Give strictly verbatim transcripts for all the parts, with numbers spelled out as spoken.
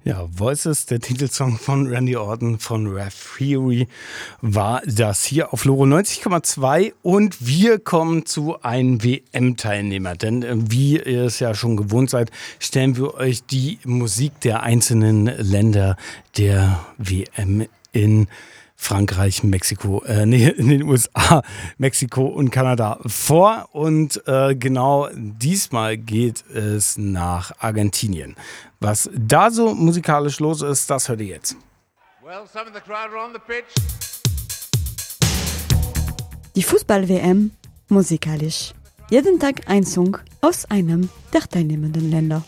Ja, Voices, der Titelsong von Randy Orton von Rap Theory, war das hier auf Loro neunzig Komma zwei und wir kommen zu einem W M-Teilnehmer, denn äh, wie ihr es ja schon gewohnt seid, stellen wir euch die Musik der einzelnen Länder der W M in Frankreich, Mexiko, äh, nee, in den U S A, Mexiko und Kanada vor. Und äh, genau diesmal geht es nach Argentinien. Was da so musikalisch los ist, das hört ihr jetzt. Well, some of the crowd are on the pitch. Die Fußball-W M musikalisch. Jeden Tag ein Song aus einem der teilnehmenden Länder.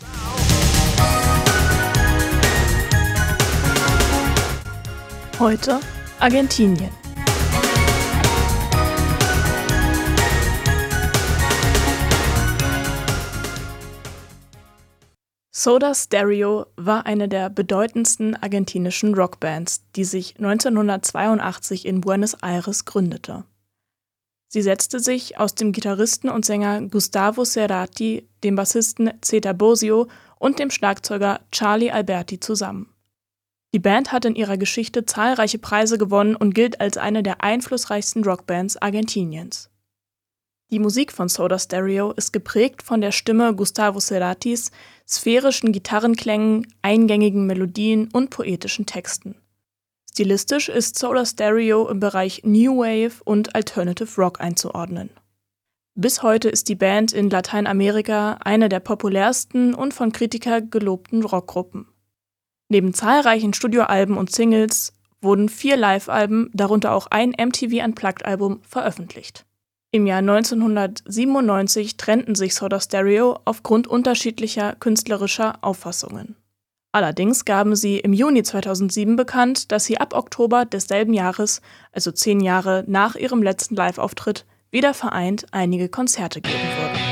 Heute Argentinien. Soda Stereo war eine der bedeutendsten argentinischen Rockbands, die sich neunzehnhundertzweiundachtzig in Buenos Aires gründete. Sie setzte sich aus dem Gitarristen und Sänger Gustavo Cerati, dem Bassisten Zeta Bosio und dem Schlagzeuger Charlie Alberti zusammen. Die Band hat in ihrer Geschichte zahlreiche Preise gewonnen und gilt als eine der einflussreichsten Rockbands Argentiniens. Die Musik von Soda Stereo ist geprägt von der Stimme Gustavo Ceratis, sphärischen Gitarrenklängen, eingängigen Melodien und poetischen Texten. Stilistisch ist Soda Stereo im Bereich New Wave und Alternative Rock einzuordnen. Bis heute ist die Band in Lateinamerika eine der populärsten und von Kritikern gelobten Rockgruppen. Neben zahlreichen Studioalben und Singles wurden vier Live-Alben, darunter auch ein M T V Unplugged-Album, veröffentlicht. Im Jahr neunzehnhundertsiebenundneunzig trennten sich Soda Stereo aufgrund unterschiedlicher künstlerischer Auffassungen. Allerdings gaben sie im Juni zweitausendsieben bekannt, dass sie ab Oktober desselben Jahres, also zehn Jahre nach ihrem letzten Live-Auftritt, wieder vereint einige Konzerte geben würden.